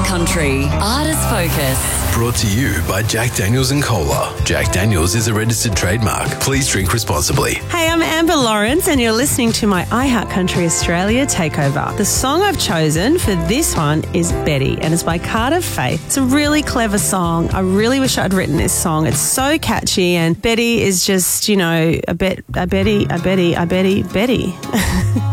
Country Artist Focus. Brought to you by Jack Daniels and Cola. Jack Daniels is a registered trademark. Please drink responsibly. Hey, I'm Amber Lawrence and you're listening to my iHeart Country Australia takeover. The song I've chosen for this one is Betty and it's by Carter Faith. It's a really clever song. I really wish I'd written this song. It's so catchy and Betty is just, you know, Betty.